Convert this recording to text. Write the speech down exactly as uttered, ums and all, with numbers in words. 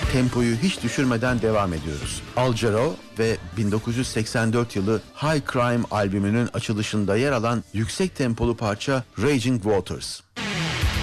tempoyu hiç düşürmeden devam ediyoruz. Al Jarreau ve bin dokuz yüz seksen dört yılı High Crime albümünün açılışında yer alan yüksek tempolu parça Raging Waters.